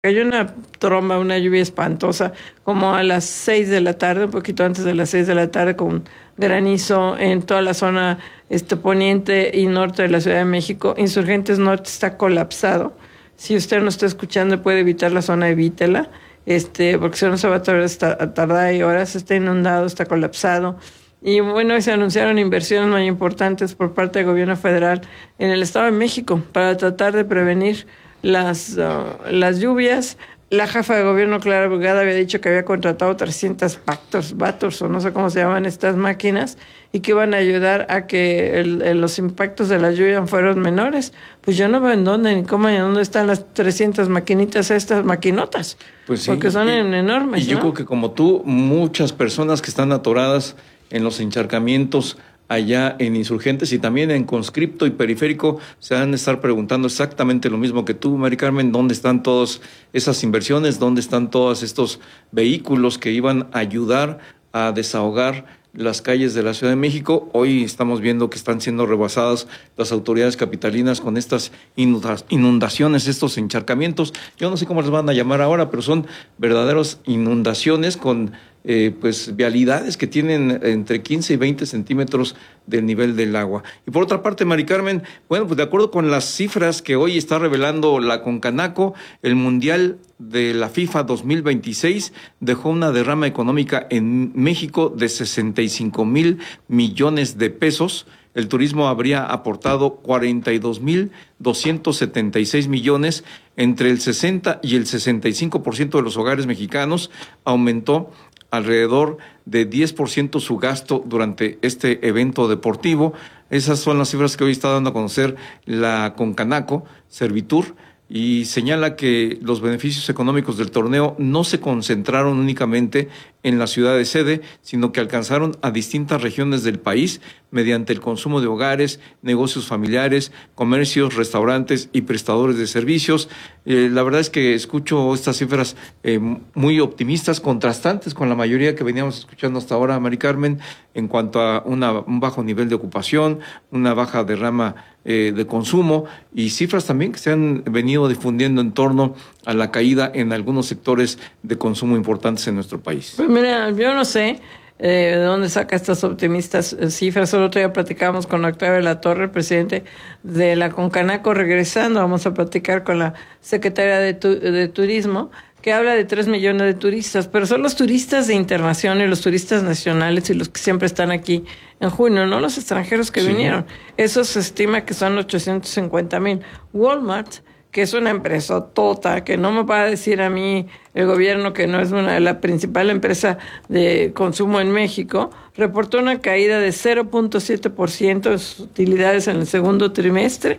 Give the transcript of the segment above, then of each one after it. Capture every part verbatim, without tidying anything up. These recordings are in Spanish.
Cayó una tromba, una lluvia espantosa, como a las seis de la tarde, un poquito antes de las seis de la tarde, con granizo en toda la zona este, poniente y norte de la Ciudad de México. Insurgentes Norte está colapsado. Si usted no está escuchando y puede evitar la zona, evítela, este, porque si no se va a tardar, a tardar ahí horas. Está inundado, está colapsado. Y bueno, se anunciaron inversiones muy importantes por parte del gobierno federal en el Estado de México para tratar de prevenir las, uh, las lluvias. La jefa de gobierno, Clara Brugada, había dicho que había contratado trescientas Vactors, Vators, o no sé cómo se llaman estas máquinas, y que iban a ayudar a que el, el, los impactos de la lluvia fueran menores. Pues yo no veo en dónde, ni cómo, ni en dónde están las trescientas maquinitas, estas maquinotas, pues sí, porque son y, enormes, Y yo ¿no? creo que como tú, muchas personas que están atoradas en los encharcamientos allá en Insurgentes y también en Conscripto y Periférico se van a estar preguntando exactamente lo mismo que tú, Mari Carmen. ¿Dónde están todas esas inversiones? ¿Dónde están todos estos vehículos que iban a ayudar a desahogar las calles de la Ciudad de México? Hoy estamos viendo que están siendo rebasadas las autoridades capitalinas con estas inundaciones, estos encharcamientos. Yo no sé cómo les van a llamar ahora, pero son verdaderas inundaciones con Eh, pues vialidades que tienen entre quince y veinte centímetros del nivel del agua. Y por otra parte, Mari Carmen, bueno, pues de acuerdo con las cifras que hoy está revelando la Concanaco, el Mundial de la FIFA dos mil veintiséis dejó una derrama económica en México de sesenta y cinco mil millones de pesos. El turismo habría aportado cuarenta y dos mil doscientos setenta y seis millones. Entre el sesenta y el sesenta y cinco por ciento de los hogares mexicanos aumentó alrededor de diez por ciento su gasto durante este evento deportivo. Esas son las cifras que hoy está dando a conocer la Concanaco, Servitur, y señala que los beneficios económicos del torneo no se concentraron únicamente en la ciudad de sede, sino que alcanzaron a distintas regiones del país mediante el consumo de hogares, negocios familiares, comercios, restaurantes y prestadores de servicios. Eh, la verdad es que escucho estas cifras eh, muy optimistas, contrastantes con la mayoría que veníamos escuchando hasta ahora, Mari Carmen, en cuanto a una, un bajo nivel de ocupación, una baja derrama eh, de consumo y cifras también que se han venido difundiendo en torno a la caída en algunos sectores de consumo importantes en nuestro país. Pues mira, yo no sé eh, de dónde saca estas optimistas eh, cifras. Solo otro día platicamos con Octavio de la Torre, el presidente de la Concanaco. Regresando, vamos a platicar con la secretaria de, tu, de Turismo, que habla de tres millones de turistas, pero son los turistas de internación y los turistas nacionales y los que siempre están aquí en junio, no los extranjeros que sí vinieron. Eso se estima que son ochocientos cincuenta mil. Walmart, que es una empresa tota, que no me va a decir a mí el gobierno que no es una la principal empresa de consumo en México, reportó una caída de cero punto siete por ciento de sus utilidades en el segundo trimestre,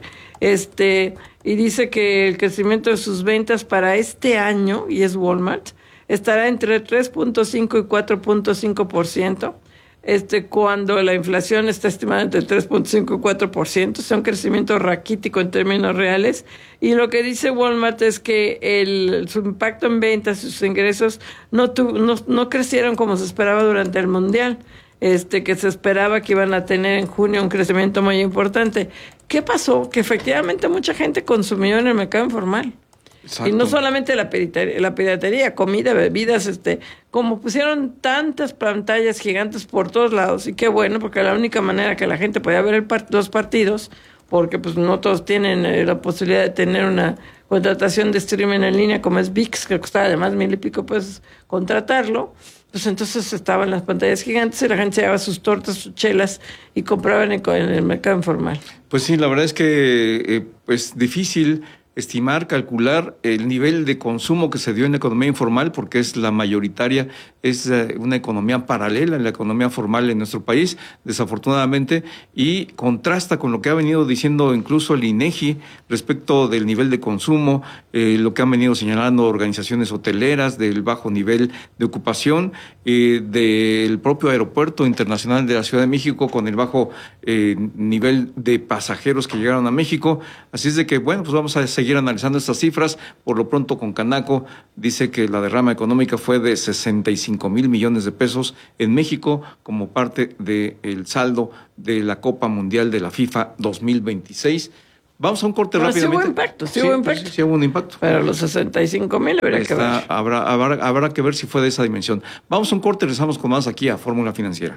este y dice que el crecimiento de sus ventas para este año, y es Walmart, estará entre tres punto cinco y cuatro punto cinco por ciento. Este, cuando la inflación está estimada entre tres punto cinco y cuatro por ciento, es un crecimiento raquítico en términos reales, y lo que dice Walmart es que el, su impacto en ventas, sus ingresos, no, tu, no, no crecieron como se esperaba durante el Mundial, este, que se esperaba que iban a tener en junio un crecimiento muy importante. ¿Qué pasó? Que efectivamente mucha gente consumió en el mercado informal. Exacto. Y no solamente la piratería, la piratería, comida, bebidas, este, como pusieron tantas pantallas gigantes por todos lados, y qué bueno, porque la única manera que la gente podía ver el part los partidos, porque pues no todos tienen eh, la posibilidad de tener una contratación de streaming en línea como es V I X, que costaba además mil y pico pues contratarlo, pues entonces estaban las pantallas gigantes y la gente se llevaba sus tortas, sus chelas y compraban en, en el mercado informal. Pues sí, la verdad es que eh, pues difícil estimar, calcular el nivel de consumo que se dio en la economía informal, porque es la mayoritaria, es una economía paralela en la economía formal en nuestro país, desafortunadamente, y contrasta con lo que ha venido diciendo incluso el INEGI respecto del nivel de consumo, eh, lo que han venido señalando organizaciones hoteleras, del bajo nivel de ocupación, eh, del propio aeropuerto internacional de la Ciudad de México con el bajo eh, nivel de pasajeros que llegaron a México. Así es de que, bueno, pues vamos a seguir analizando estas cifras. Por lo pronto, Concanaco dice que la derrama económica fue de sesenta y cinco mil millones de pesos en México como parte del saldo de la Copa Mundial de la FIFA dos mil veintiséis. Vamos a un corte no, rápidamente. Sí hubo impacto, sí, sí hubo impacto. Sí, sí hubo un impacto. Pero los sesenta y cinco mil habría Está, que ver. Habrá, habrá, habrá que ver si fue de esa dimensión. Vamos a un corte, regresamos con más aquí a Fórmula Financiera.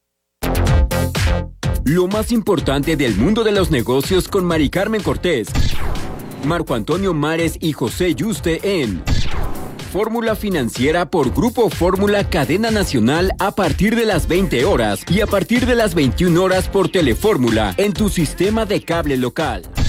Lo más importante del mundo de los negocios con Mari Carmen Cortés, Marco Antonio Mares y José Yuste en Fórmula Financiera por Grupo Fórmula Cadena Nacional a partir de las veinte horas y a partir de las veintiuna horas por Telefórmula en tu sistema de cable local.